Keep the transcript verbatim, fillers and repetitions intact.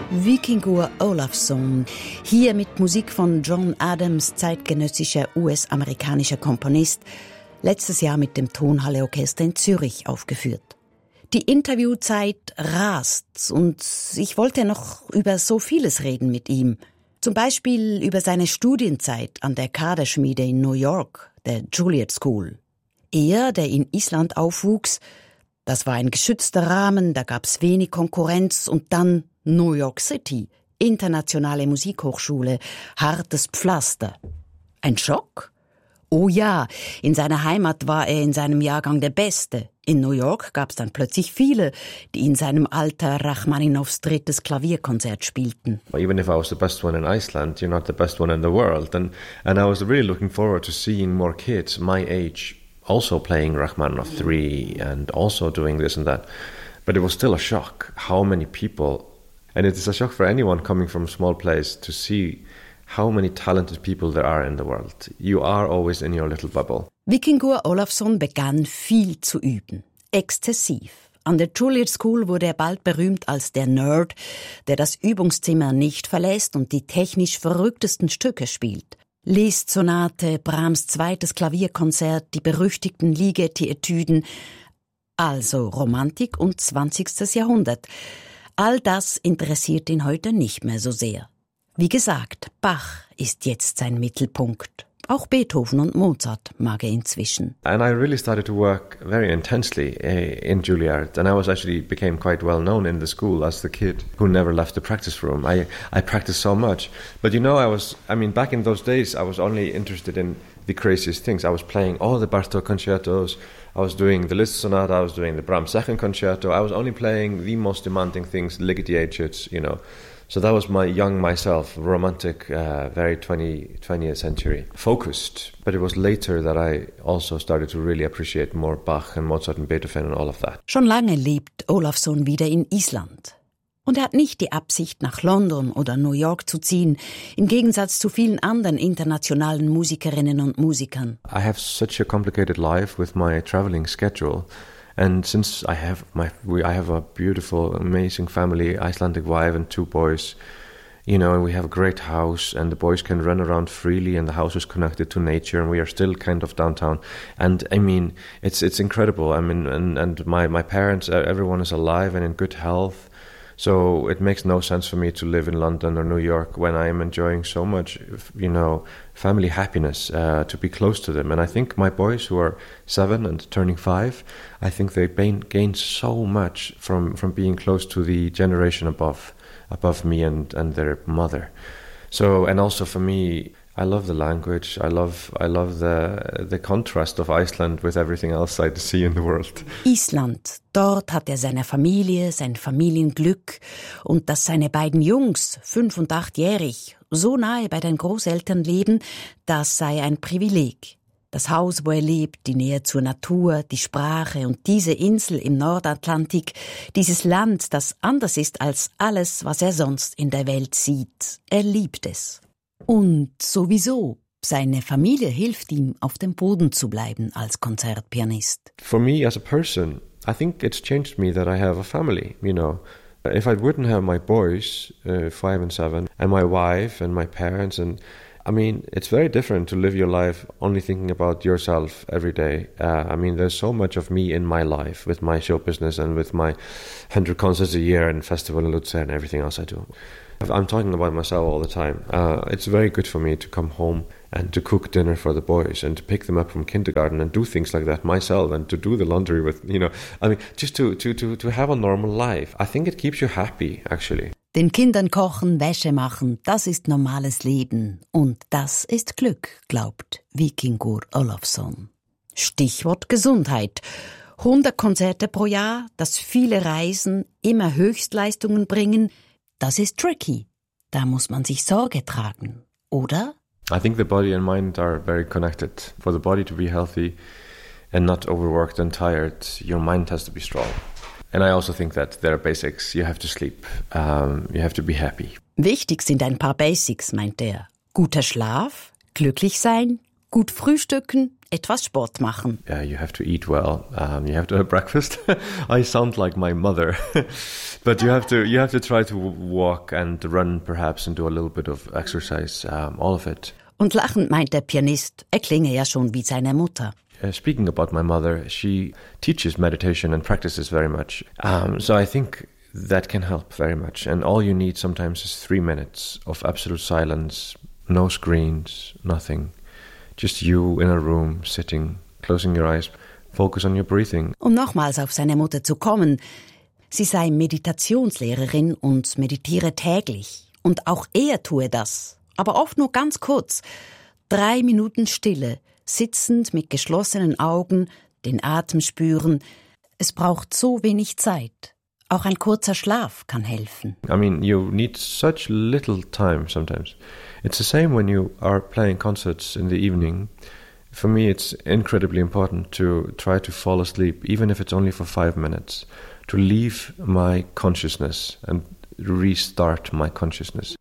Víkingur Ólafsson, hier mit Musik von John Adams, zeitgenössischer U S-amerikanischer Komponist, letztes Jahr mit dem Tonhalle-Orchester in Zürich aufgeführt. Die Interviewzeit rast und ich wollte noch über so vieles reden mit ihm. Zum Beispiel über seine Studienzeit an der Kaderschmiede in New York, der Juilliard School. Er, der in Island aufwuchs, das war ein geschützter Rahmen, da gab's wenig Konkurrenz und dann New York City, internationale Musikhochschule, hartes Pflaster. Ein Schock? Oh ja, in seiner Heimat war er in seinem Jahrgang der Beste. In New York gab's dann plötzlich viele, die in seinem Alter Rachmaninows drittes Klavierkonzert spielten. Even if I was the best one in Iceland, you're not the best one in the world. And, and I was really looking forward to seeing more kids my age also playing Rachmaninoff three and also doing this and that. But it was still a shock how many people, and it is a shock for anyone coming from a small place to see how many talented people there are in the world. You are always in your little bubble. Víkingur Ólafsson begann viel zu üben, exzessiv. An der Juilliard School wurde er bald berühmt als der Nerd, der das Übungszimmer nicht verlässt und die technisch verrücktesten Stücke spielt. Liszt-Sonate, Brahms zweites Klavierkonzert, die berüchtigten Ligeti-Etüden, also Romantik und zwanzigstes Jahrhundert. All das interessiert ihn heute nicht mehr so sehr. Wie gesagt, Bach ist jetzt sein Mittelpunkt. Auch Beethoven und Mozart mag er inzwischen. And I really started to work very intensely in Juilliard, and I was actually became quite well known in the school as the kid who never left the practice room. I I practiced so much, but you know, I was I mean back in those days I was only interested in the craziest things. I was playing all the Bartók concertos. I was doing the Liszt Sonata. I was doing the Brahms second concerto. I was only playing the most demanding things, Ligeti Etudes, you know. So that was my young myself, romantic, uh, very twentieth century focused. But it was later that I also started to really appreciate more Bach and Mozart and Beethoven and all of that. Schon lange lebt Ólafsson wieder in Island. Und er hat nicht die Absicht, nach London oder New York zu ziehen, im Gegensatz zu vielen anderen internationalen Musikerinnen und Musikern. I have such a complicated life with my traveling schedule. And since I have my, we, I have a beautiful, amazing family, Icelandic wife and two boys, you know, and we have a great house, and the boys can run around freely, and the house is connected to nature, and we are still kind of downtown. And I mean, it's it's incredible. I mean, and and my my parents, everyone is alive and in good health. So it makes no sense for me to live in London or New York when I am enjoying so much, you know, family happiness, uh, to be close to them. And I think my boys who are seven and turning five, I think they gain, gain so much from, from being close to the generation above, above me and, and their mother. So, and also for me, I love the language. I love I love the the contrast of Iceland with everything else I see in the world. Island, dort hat er seine Familie, sein Familienglück und dass seine beiden Jungs, fünf und achtjährig, so nahe bei den Großeltern leben, das sei ein Privileg. Das Haus, wo er lebt, die Nähe zur Natur, die Sprache und diese Insel im Nordatlantik, dieses Land, das anders ist als alles, was er sonst in der Welt sieht. Er liebt es. Und sowieso, seine Familie hilft ihm, auf dem Boden zu bleiben als Konzertpianist. For me as a person, I think it's changed me that I have a family, you know. If I wouldn't have my boys, uh, five and seven, and my wife and my parents, and I mean, it's very different to live your life only thinking about yourself every day. Uh, I mean, there's so much of me in my life with my show business and with my hundred concerts a year and festival in Lutzer and everything else I do. I'm talking about myself all the time. Uh, it's very good for me to come home and to cook dinner for the boys and to pick them up from kindergarten and do things like that myself and to do the laundry with, you know, I mean, just to, to, to, to have a normal life. I think it keeps you happy, actually. Den Kindern kochen, Wäsche machen, das ist normales Leben. Und das ist Glück, glaubt Víkingur Ólafsson. Stichwort Gesundheit. hundert Konzerte pro Jahr, das viele Reisen, immer Höchstleistungen bringen, das ist tricky. Da muss man sich Sorge tragen, oder? I think the body and mind are very connected. For the body to be healthy and not overworked and tired, your mind has to be strong. And I also think that there are basics. You have to sleep. Um, you have to be happy. Wichtig sind ein paar Basics, meint er. Guter Schlaf, glücklich sein, gut frühstücken, etwas Sport machen. Yeah, you have to eat well. Um, you have to have breakfast. I sound like my mother, but you have to you have to try to walk and run, perhaps, and do a little bit of exercise. Um, all of it. Und lachend meint der Pianist, er klinge ja schon wie seine Mutter. Uh, speaking about my mother, she teaches meditation and practices very much. Um, so I think that can help very much. And all you need sometimes is three minutes of absolute silence, no screens, nothing. Just you in a room, sitting, closing your eyes, focus on your breathing. Um nochmals auf seine Mutter zu kommen, sie sei Meditationslehrerin und meditiere täglich. Und auch er tue das, aber oft nur ganz kurz. Drei Minuten Stille, sitzend mit geschlossenen Augen, den Atem spüren. Es braucht so wenig Zeit. Auch ein kurzer Schlaf kann helfen. I mean, you need such little time sometimes. It's the same when you are playing concerts in the evening. For me, it's incredibly important to try to fall asleep, even if it's only for five minutes, to leave my consciousness and restart my consciousness.